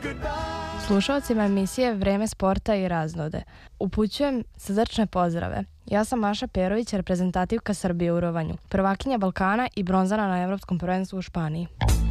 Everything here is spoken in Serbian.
Slušalcima emisije Vreme sporta i raznode. Upućujem srdačne pozdrave. Ja sam Maša Perović, reprezentativka Srbije u rovanju, prvakinja Balkana i bronzana na Evropskom prvenstvu u Španiji.